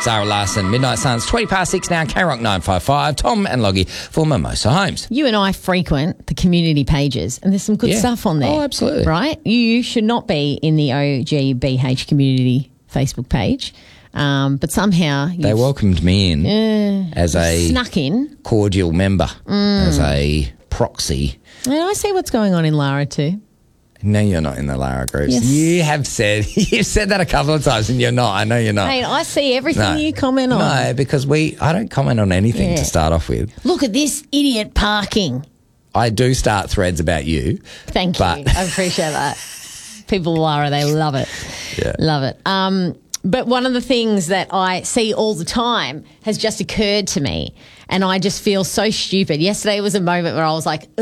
Zara Larson, Midnight Suns, 20 past 6 now, K-Rock 955, Tom and Loggy for Mimosa Homes. You and I frequent the community pages, and there's some good stuff on there. Oh, absolutely. Right? You should not be in the OGBH community Facebook page, but somehow They welcomed me in as a snuck in. cordial member, as a proxy. And I see what's going on in Lara too. No, you're not in the Lara groups. Yes. You've said that a couple of times, and you're not. I know you're not. Hey, I see everything No. you comment on. No, because I don't comment on anything Yeah. to start off with. Look at this idiot parking. I do start threads about you. Thank you. But- I appreciate that. People, Lara, they love it. Yeah. Love it. But one of the things that I see all the time has just occurred to me, and I just feel so stupid. Yesterday was a moment where I was like,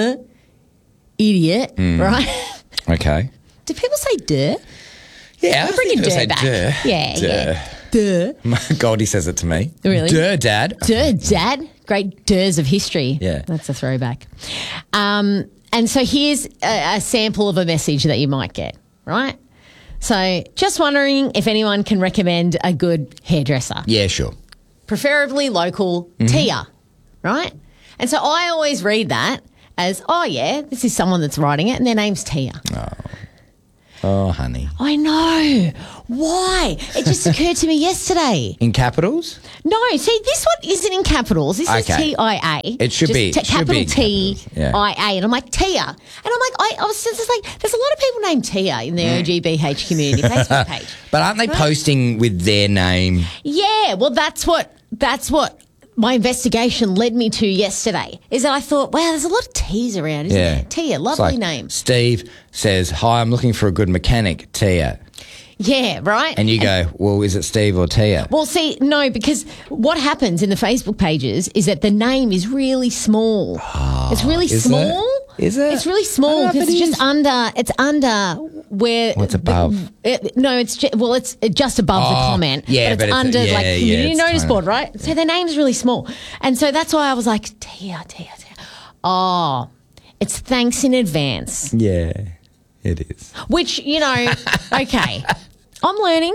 idiot, right? Okay. Do people say duh? Yeah, We're bringing duh back. Duh. Yeah, Duh. yeah. Duh. Goldie says it to me. Really? Duh, Dad. Duh, Dad. Great duhs of history. Yeah. That's a throwback. And so here's a sample of a message that you might get, right? So just wondering if anyone can recommend a good hairdresser. Yeah, sure. Preferably local, Tia, right? And so I always read that as, oh, yeah, this is someone that's writing it and their name's Tia. Oh, honey. I know. Why? It just occurred to me yesterday. In capitals? No, see, this one isn't in capitals. This is Okay. TIA. It should Just be. It should capital be in capitals. Yeah. TIA. And I'm like, Tia. And I'm like, I was just like, there's a lot of people named Tia in the OGBH community Facebook page. But aren't they posting with their name? Yeah, well, that's what my investigation led me to yesterday, is that I thought, wow, there's a lot of T's around, isn't there? Tia, It's lovely like, name. Steve says, hi, I'm looking for a good mechanic, Tia. Yeah, right? And you go, well, is it Steve or Tia? Well, see, no, because what happens in the Facebook pages is that the name is really small. It's really is small. it? Is it? It's really small I don't know because if it's it just is. under. It's under where. What's above? It's just above the comment. yeah, but it's but under yeah, like yeah, community it's notice tiny. board, right? So their name's really small, and so that's why I was like, Tia. Oh, it's thanks in advance. Yeah, it is. Which okay, I'm learning.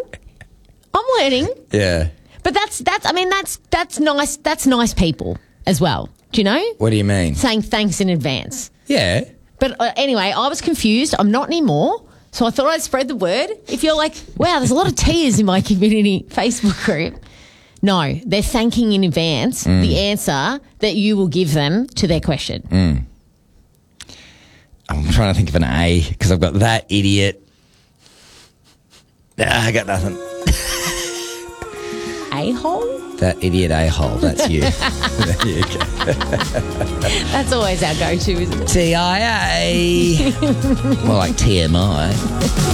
Yeah. But that's nice. That's nice people as well. Do you know? What do you mean? Saying thanks in advance. Yeah. But anyway, I was confused. I'm not anymore. So I thought I'd spread the word. If you're like, wow, there's a lot of Tias in my community Facebook group. No, they're thanking in advance the answer that you will give them to their question. I'm trying to think of an A because I've got that idiot. I got nothing. A-hole? That idiot a-hole. That's you. There you go. That's always our go-to, isn't it? TIA. More like TMI.